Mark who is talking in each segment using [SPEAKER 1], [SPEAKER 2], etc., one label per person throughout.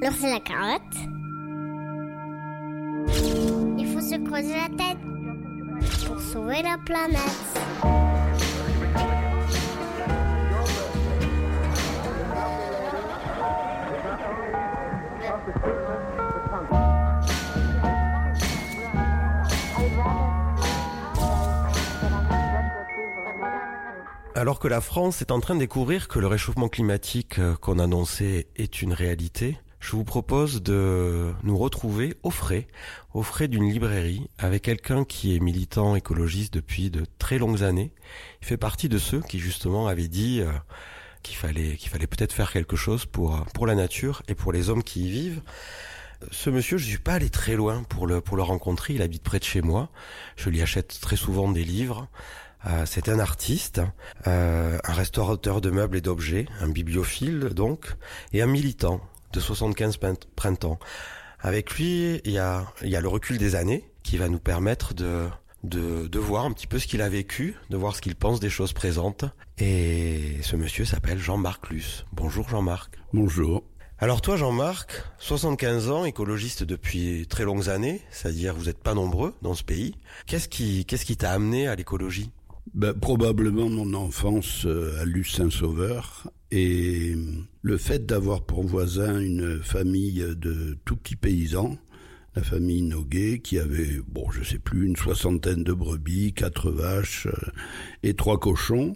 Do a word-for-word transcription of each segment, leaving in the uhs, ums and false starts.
[SPEAKER 1] Alors c'est la carotte. Il faut se creuser la tête pour sauver la planète.
[SPEAKER 2] Alors que la France est en train de découvrir que le réchauffement climatique qu'on annonçait est une réalité, je vous propose de nous retrouver au frais, au frais d'une librairie, avec quelqu'un qui est militant écologiste depuis de très longues années. Il fait partie de ceux qui justement avaient dit euh, qu'il fallait, qu'il fallait peut-être faire quelque chose pour, pour la nature et pour les hommes qui y vivent. Ce monsieur, je ne suis pas allé très loin pour le, pour le rencontrer, il habite près de chez moi. Je lui achète très souvent des livres. Euh, c'est un artiste, euh, un restaurateur de meubles et d'objets, un bibliophile donc, et un militant de soixante-quinze printemps. Avec lui, il y a, il y a le recul des années qui va nous permettre de, de, de voir un petit peu ce qu'il a vécu, de voir ce qu'il pense des choses présentes. Et ce monsieur s'appelle Jean-Marc Luce. Bonjour Jean-Marc.
[SPEAKER 3] Bonjour.
[SPEAKER 2] Alors toi Jean-Marc, soixante-quinze ans, écologiste depuis très longues années, c'est-à-dire vous n'êtes pas nombreux dans ce pays. Qu'est-ce qui, qu'est-ce qui t'a amené à l'écologie ?
[SPEAKER 3] Ben, probablement mon enfance à Luce-Saint-Sauveur et le fait d'avoir pour voisin une famille de tout petits paysans, la famille Noguet, qui avait, bon, je sais plus, une soixantaine de brebis, quatre vaches et trois cochons.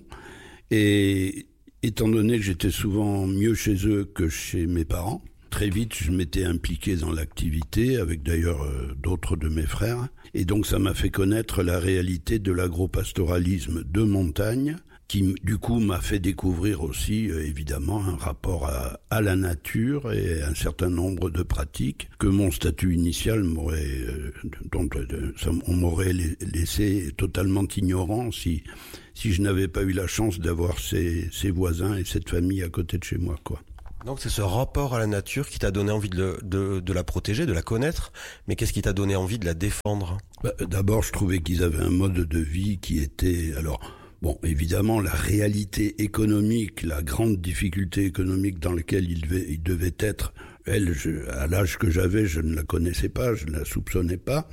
[SPEAKER 3] Et étant donné que j'étais souvent mieux chez eux que chez mes parents, très vite, je m'étais impliqué dans l'activité, avec d'ailleurs euh, d'autres de mes frères. Et donc, ça m'a fait connaître la réalité de l'agropastoralisme de montagne, qui, du coup, m'a fait découvrir aussi, euh, évidemment, un rapport à, à la nature et un certain nombre de pratiques que mon statut initial m'aurait, euh, dont euh, ça, on m'aurait laissé totalement ignorant si, si je n'avais pas eu la chance d'avoir ces, ces voisins et cette famille à côté de chez moi, quoi.
[SPEAKER 2] Donc c'est ce rapport à la nature qui t'a donné envie de, le, de, de la protéger, de la connaître, mais qu'est-ce qui t'a donné envie de la défendre ?
[SPEAKER 3] Bah, d'abord, je trouvais qu'ils avaient un mode de vie qui était... Alors, bon, évidemment, la réalité économique, la grande difficulté économique dans laquelle ils devaient, ils devaient être, elle, je, à l'âge que j'avais, je ne la connaissais pas, je ne la soupçonnais pas.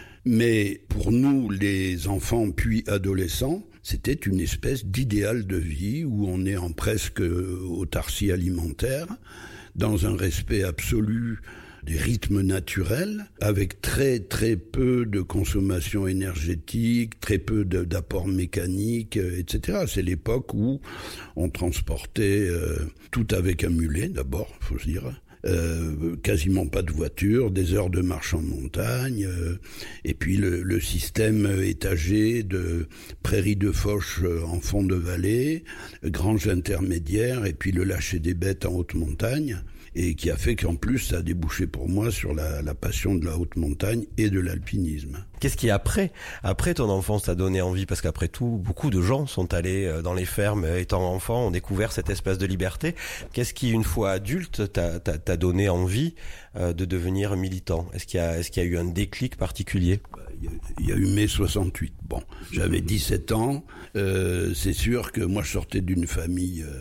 [SPEAKER 3] Mais pour nous, les enfants puis adolescents, c'était une espèce d'idéal de vie où on est en presque autarcie alimentaire, dans un respect absolu des rythmes naturels, avec très très peu de consommation énergétique, très peu de, d'apports mécaniques, et cetera. C'est l'époque où on transportait euh, tout avec un mulet, d'abord, faut se dire. Euh, quasiment pas de voiture, des heures de marche en montagne, euh, et puis le, le système étagé de prairies de fauche en fond de vallée, granges intermédiaires, et puis le lâcher des bêtes en haute montagne, et qui a fait qu'en plus ça a débouché pour moi sur la, la passion de la haute montagne et de l'alpinisme.
[SPEAKER 2] Qu'est-ce qui après, après ton enfance t'a donné envie, parce qu'après tout, beaucoup de gens sont allés dans les fermes étant enfants, ont découvert cette espèce de liberté. Qu'est-ce qui, une fois adulte, t'a, t'a, t'a donné envie euh, de devenir militant ? Est-ce qu'il y a, est-ce qu'il y a eu un déclic particulier ?
[SPEAKER 3] Il y a eu mai soixante-huit. Bon, j'avais dix-sept ans. Euh, c'est sûr que moi, je sortais d'une famille euh,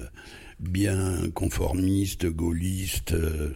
[SPEAKER 3] bien conformiste, gaulliste, euh,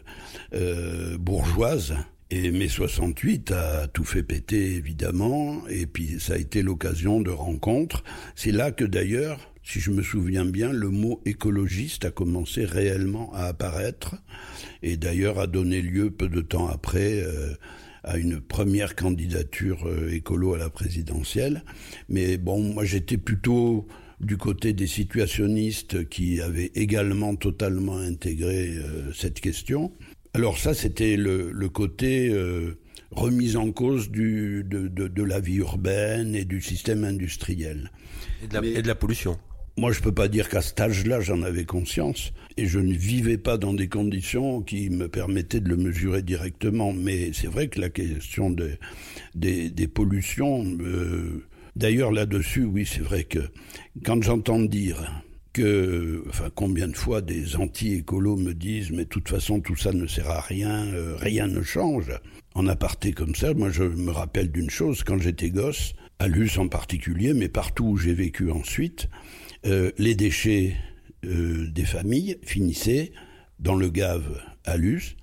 [SPEAKER 3] euh, bourgeoise. Et mai soixante-huit a tout fait péter, évidemment, et puis ça a été l'occasion de rencontres. C'est là que d'ailleurs, si je me souviens bien, le mot écologiste a commencé réellement à apparaître, et d'ailleurs a donné lieu peu de temps après euh, à une première candidature euh, écolo à la présidentielle. Mais bon, moi j'étais plutôt du côté des situationnistes qui avaient également totalement intégré euh, cette question. Alors ça, c'était le, le côté euh, remise en cause du, de, de, de la vie urbaine et du système industriel.
[SPEAKER 2] Et de la, Mais, et de la pollution.
[SPEAKER 3] Moi, je peux pas dire qu'à cet âge-là, j'en avais conscience. Et je ne vivais pas dans des conditions qui me permettaient de le mesurer directement. Mais c'est vrai que la question de, des, des pollutions... Euh, d'ailleurs, là-dessus, oui, c'est vrai que quand j'entends dire... que, enfin, combien de fois des anti-écolos me disent « mais de toute façon, tout ça ne sert à rien, euh, rien ne change ». En aparté comme ça, moi je me rappelle d'une chose, quand j'étais gosse, à Luce en particulier, mais partout où j'ai vécu ensuite, euh, les déchets euh, des familles finissaient dans le gave à Luce,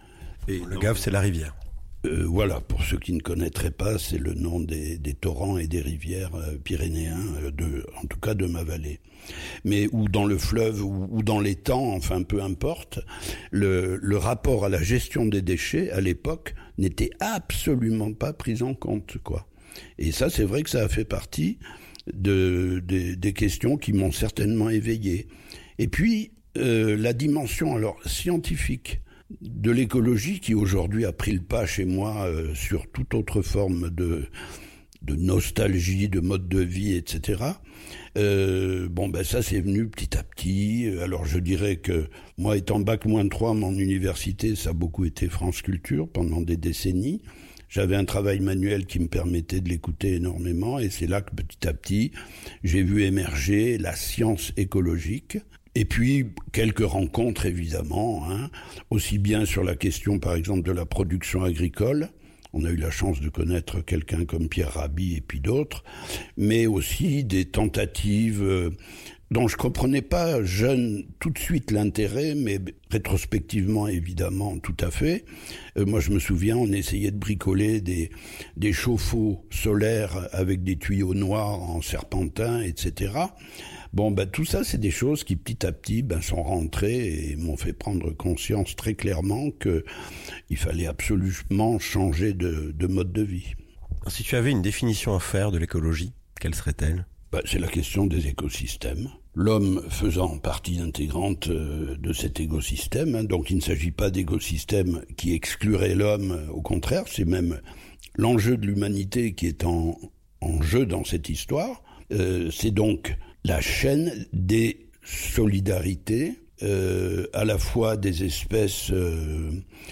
[SPEAKER 2] Et le Gave, c'est la rivière.
[SPEAKER 3] Euh, voilà, pour ceux qui ne connaîtraient pas, c'est le nom des, des torrents et des rivières euh, pyrénéens, euh, de, en tout cas de ma vallée. Mais ou dans le fleuve, ou, ou dans l'étang, enfin peu importe, le, le rapport à la gestion des déchets, à l'époque, n'était absolument pas pris en compte, quoi. Et ça, c'est vrai que ça a fait partie de, de, des questions qui m'ont certainement éveillé. Et puis, euh, la dimension alors scientifique de l'écologie qui aujourd'hui a pris le pas chez moi euh, sur toute autre forme de, de nostalgie, de mode de vie, et cetera. Euh, bon, ben ça c'est venu petit à petit. Alors je dirais que moi étant bac moins trois, mon université, ça a beaucoup été France Culture pendant des décennies. J'avais un travail manuel qui me permettait de l'écouter énormément et c'est là que petit à petit, j'ai vu émerger la science écologique. Et puis, quelques rencontres, évidemment, hein, aussi bien sur la question, par exemple, de la production agricole. On a eu la chance de connaître quelqu'un comme Pierre Rabhi et puis d'autres, mais aussi des tentatives euh, dont je comprenais pas, jeune, tout de suite l'intérêt, mais rétrospectivement, évidemment, tout à fait. Euh, moi, je me souviens, on essayait de bricoler des, des chauffe-eau solaires avec des tuyaux noirs en serpentin, et cetera. Bon, ben tout ça, c'est des choses qui petit à petit ben, sont rentrées et m'ont fait prendre conscience très clairement qu'il fallait absolument changer de, de mode de vie.
[SPEAKER 2] Si tu avais une définition à faire de l'écologie, quelle serait-elle ?
[SPEAKER 3] Ben, c'est la question des écosystèmes. L'homme faisant partie intégrante de cet écosystème, hein, donc il ne s'agit pas d'écosystème qui exclurait l'homme, au contraire, c'est même l'enjeu de l'humanité qui est en, en jeu dans cette histoire. Euh, c'est donc la chaîne des solidarités, euh, à la fois des espèces euh,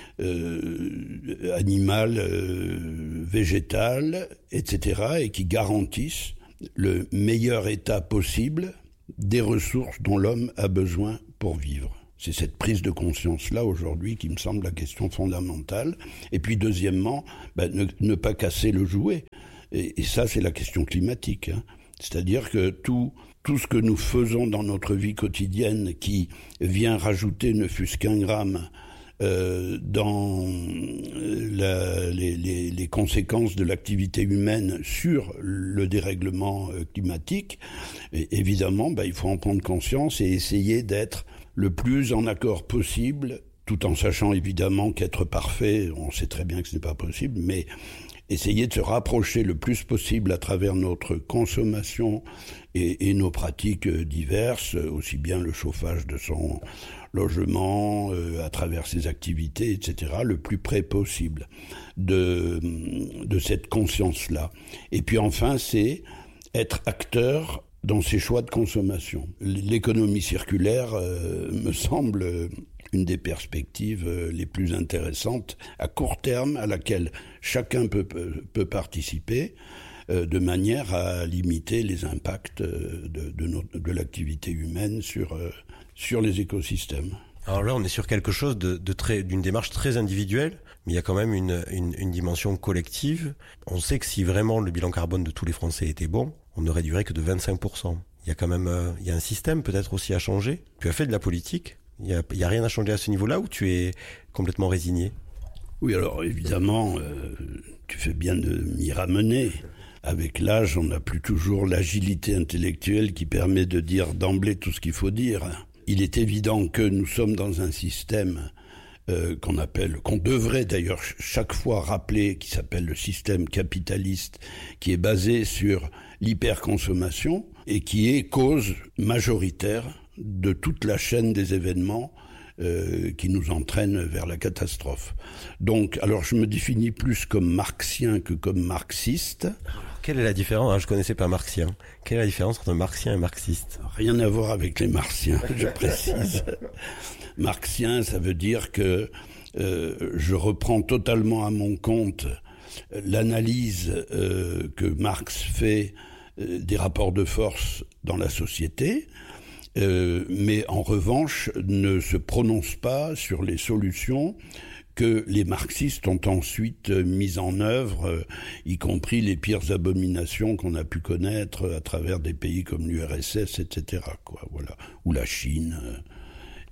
[SPEAKER 3] euh, animales, euh, végétales, et cetera, et qui garantissent le meilleur état possible des ressources dont l'homme a besoin pour vivre. C'est cette prise de conscience-là aujourd'hui qui me semble la question fondamentale. Et puis deuxièmement, ben, ne, ne pas casser le jouet. Et, et ça, c'est la question climatique, hein. C'est-à-dire que tout, tout ce que nous faisons dans notre vie quotidienne qui vient rajouter ne fût-ce qu'un gramme euh, dans la, les, les, les conséquences de l'activité humaine sur le dérèglement climatique, et évidemment, ben, il faut en prendre conscience et essayer d'être le plus en accord possible, tout en sachant évidemment qu'être parfait, on sait très bien que ce n'est pas possible, mais essayer de se rapprocher le plus possible à travers notre consommation et, et nos pratiques diverses, aussi bien le chauffage de son logement, euh, à travers ses activités, et cetera, le plus près possible de, de cette conscience-là. Et puis enfin, c'est être acteur dans ses choix de consommation. L'économie circulaire euh, me semble une des perspectives les plus intéressantes à court terme à laquelle chacun peut, peut, peut participer euh, de manière à limiter les impacts de, de, notre, de l'activité humaine sur, euh, sur les écosystèmes.
[SPEAKER 2] Alors là, on est sur quelque chose de, de très, d'une démarche très individuelle, mais il y a quand même une, une, une dimension collective. On sait que si vraiment le bilan carbone de tous les Français était bon, on ne réduirait que de vingt-cinq pour cent. Il y a quand même euh, il y a un système peut-être aussi à changer. Tu as fait de la politique. Il n'y a, y a rien à changer à ce niveau-là ou tu es complètement résigné ?
[SPEAKER 3] Oui, alors évidemment, euh, tu fais bien de m'y ramener. Avec l'âge, on n'a plus toujours l'agilité intellectuelle qui permet de dire d'emblée tout ce qu'il faut dire. Il est évident que nous sommes dans un système euh, qu'on appelle, qu'on devrait d'ailleurs chaque fois rappeler, qui s'appelle le système capitaliste, qui est basé sur l'hyperconsommation et qui est cause majoritaire de toute la chaîne des événements euh, qui nous entraînent vers la catastrophe. Donc, alors je me définis plus comme marxien que comme marxiste.
[SPEAKER 2] Quelle est la différence ? Ah, je connaissais pas marxien. Quelle est la différence entre marxien et marxiste ?
[SPEAKER 3] Rien à voir avec les martiens, je précise. Marxien, ça veut dire que euh, je reprends totalement à mon compte l'analyse euh, que Marx fait euh, des rapports de force dans la société, Euh, mais en revanche ne se prononce pas sur les solutions que les marxistes ont ensuite mises en œuvre, euh, y compris les pires abominations qu'on a pu connaître à travers des pays comme l'U R S S, et cetera, quoi, voilà, ou la Chine, euh,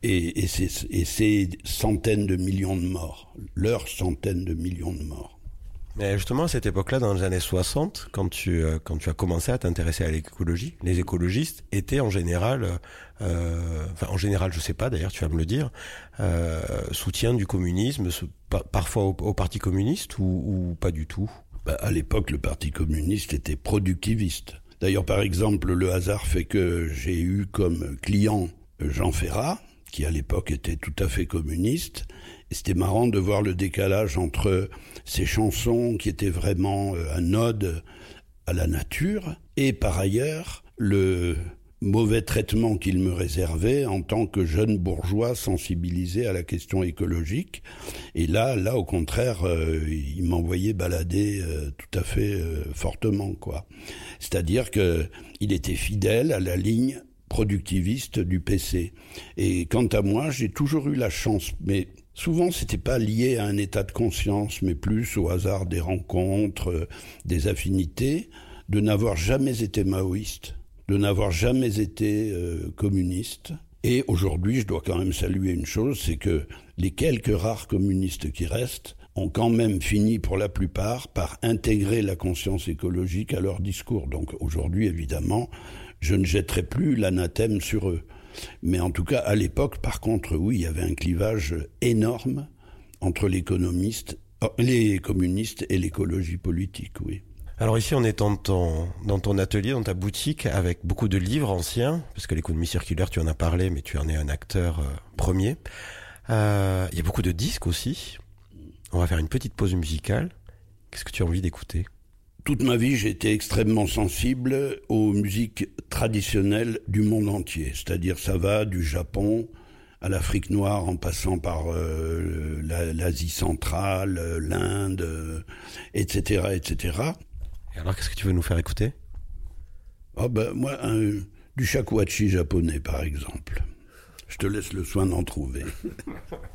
[SPEAKER 3] et, et, ces, et ces centaines de millions de morts, leurs centaines de millions de morts.
[SPEAKER 2] Mais justement, à cette époque-là, dans les années soixante, quand tu, euh, quand tu as commencé à t'intéresser à l'écologie, les écologistes étaient en général, euh, enfin en général, je sais pas d'ailleurs, tu vas me le dire, euh, soutien du communisme, ce, pa- parfois au, au Parti communiste ou, ou pas du tout.
[SPEAKER 3] Bah, à l'époque, le Parti communiste était productiviste. D'ailleurs, par exemple, le hasard fait que j'ai eu comme client Jean Ferrat, qui à l'époque était tout à fait communiste. Et c'était marrant de voir le décalage entre ces chansons qui étaient vraiment un ode à la nature et par ailleurs le mauvais traitement qu'il me réservait en tant que jeune bourgeois sensibilisé à la question écologique. Et là, là au contraire, euh, il m'envoyait balader euh, tout à fait euh, fortement, quoi. C'est-à-dire que il était fidèle à la ligne productiviste du P C. Et quant à moi, j'ai toujours eu la chance, mais souvent c'était pas lié à un état de conscience, mais plus au hasard des rencontres, euh, des affinités, de n'avoir jamais été maoïste, de n'avoir jamais été euh, communiste. Et aujourd'hui, je dois quand même saluer une chose, c'est que les quelques rares communistes qui restent ont quand même fini pour la plupart par intégrer la conscience écologique à leur discours. Donc aujourd'hui, évidemment, je ne jetterai plus l'anathème sur eux. Mais en tout cas, à l'époque, par contre, oui, il y avait un clivage énorme entre l'économiste, les communistes et l'écologie politique, oui.
[SPEAKER 2] Alors ici, on est dans ton, dans ton atelier, dans ta boutique, avec beaucoup de livres anciens, parce que l'économie circulaire, tu en as parlé, mais tu en es un acteur euh, premier. Euh, il y a beaucoup de disques aussi. On va faire une petite pause musicale. Qu'est-ce que tu as envie d'écouter ?
[SPEAKER 3] Toute ma vie, j'ai été extrêmement sensible aux musiques traditionnelles du monde entier. C'est-à-dire, ça va du Japon à l'Afrique noire, en passant par euh, la, l'Asie centrale, l'Inde, euh, et cetera, et cetera.
[SPEAKER 2] Et alors, qu'est-ce que tu veux nous faire écouter ?
[SPEAKER 3] Oh ben, moi, un, du shakuhachi japonais, par exemple. Je te laisse le soin d'en trouver.